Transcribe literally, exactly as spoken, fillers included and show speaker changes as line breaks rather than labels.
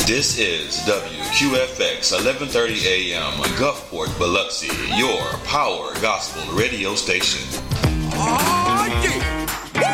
This is W Q F X eleven thirty A M Gulfport, Biloxi, your power gospel radio station.
Oh, yeah.